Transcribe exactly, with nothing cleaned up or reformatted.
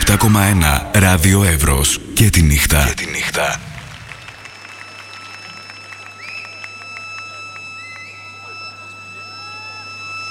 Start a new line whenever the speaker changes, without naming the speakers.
επτά κόμμα ένα Ράδιο Εύρος και τη νύχτα. Και τη νύχτα.